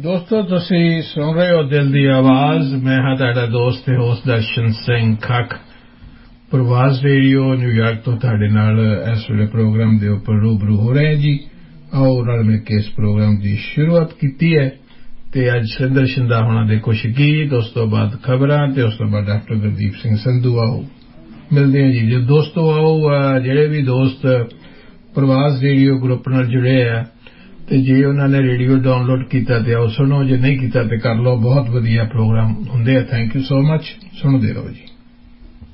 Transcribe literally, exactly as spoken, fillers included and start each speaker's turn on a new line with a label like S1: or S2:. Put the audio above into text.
S1: ਦੋਸਤੋ ਤੁਸੀਂ ਸੁਣ ਰਹੇ ਹੋ ਦਿਲ ਦੀ ਆਵਾਜ਼ ਮੈਂ ਹਾਂ ਤੁਹਾਡਾ ਦੋਸਤ ਤੇ ਹੋਸਟ ਦਰਸ਼ਨ ਸਿੰਘ ਖੱਖ ਪ੍ਰਵਾਸ ਰੇਡੀਓ ਨਿਊਯਾਰਕ ਤੋਂ ਤੁਹਾਡੇ ਨਾਲ ਇਸ ਵੇਲੇ ਪ੍ਰੋਗਰਾਮ ਦੇ ਉੱਪਰ ਰੂਬਰੂ ਹੋ ਰਹੇ ਜੀ ਆਓ ਨਾਲ ਮਿਲ ਕੇ ਇਸ ਪ੍ਰੋਗਰਾਮ ਦੀ ਸ਼ੁਰੂਆਤ ਕੀਤੀ ਹੈ ਤੇ ਅੱਜ ਸੁਰਿੰਦਰ ਸ਼ਿੰਦਾ ਹੋਣਾ ਦੇ ਕੁਝ ਗੀਤ ਉਸ ਤੋਂ ਬਾਅਦ ਖਬਰਾਂ ਤੇ ਉਸ ਤੋਂ ਬਾਅਦ ਡਾਕਟਰ ਗੁਰਦੀਪ ਸਿੰਘ ਸੰਧੂ ਆਓ ਮਿਲਦੇ ਹਾਂ ਜੀ ਜੇ ਦੋਸਤੋ ਆਓ ਜਿਹੜੇ ਵੀ ਦੋਸਤ ਪ੍ਰਵਾਸ ਰੇਡੀਓ ਗਰੁੱਪ ਨਾਲ ਜੁੜੇ ਆ ਤੇ ਜੇ ਉਹਨਾਂ ਨੇ ਰੇਡੀਓ ਡਾਊਨਲੋਡ ਕੀਤਾ ਤੇ ਆਓ ਸੁਣੋ ਜੇ ਨਹੀਂ ਕੀਤਾ ਤੇ ਕਰ ਲਓ ਬਹੁਤ ਵਧੀਆ ਪ੍ਰੋਗਰਾਮ ਹੁੰਦੇ ਆ ਥੈਂਕ ਯੂ ਸੋ ਮਚ ਸੁਣਦੇ ਰਹੋ ਜੀ